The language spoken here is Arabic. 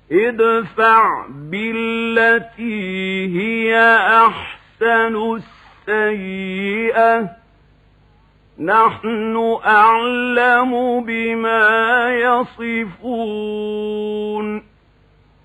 ادفع بالتي هي أحسن السيئة نحن أعلم بما يصفون